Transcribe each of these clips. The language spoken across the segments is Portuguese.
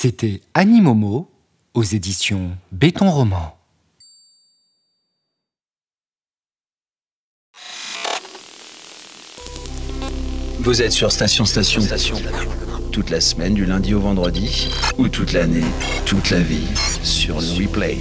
C'était Annie Momo aux éditions Béton Roman. Vous êtes sur Station. Toute la semaine, du lundi au vendredi, ou toute l'année, toute la vie, sur le replay.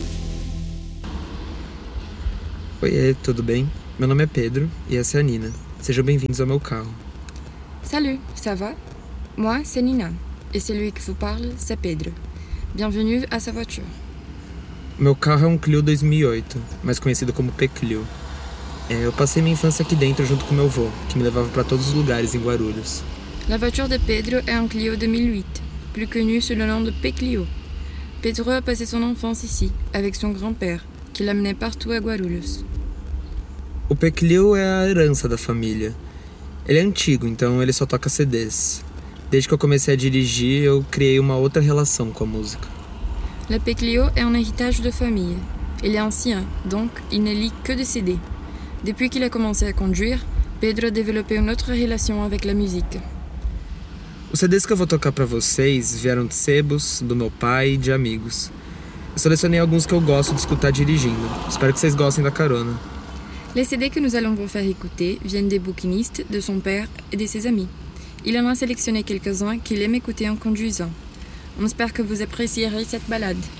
Oiê, tudo bem? Meu nome é Pedro e essa é a Nina. Sejam bem-vindos ao meu carro. Salut, ça va? Moi, c'est Nina. Et celui qui vous parle, c'est Pedro. Bienvenue à sa voiture. Meu carro é um Clio 2008, mais conhecido como P-Clio. Eu passei minha infância aqui dentro junto com meu avô, que me levava para todos os lugares em Guarulhos. La voiture de Pedro est un Clio 2008, plus connu sous le nom de P-Clio. Pedro a passé son enfance ici, avec son grand-père, qui l'amenait partout à Guarulhos. O P-Clio é a herança da família. Ele é antigo, então ele só toca CDs. Desde que eu comecei a dirigir, eu criei uma outra relação com a música. Le P-Clio est un héritage de famille. Il est ancien, donc il ne lit que des CD. Depuis qu'il a commencé à conduire, Pedro a développé une autre relation avec la musique. Os CDs que eu vou tocar pra vocês vieram de sebos, do meu pai e de amigos. Eu selecionei alguns que eu gosto de escutar dirigindo. Espero que vocês gostem da carona. Les CD que nous allons vous faire écouter viennent des bouquinistes, de son père et de ses amis. Il en a sélectionné quelques-uns qu'il aime écouter en conduisant. On espère que vous apprécierez cette balade.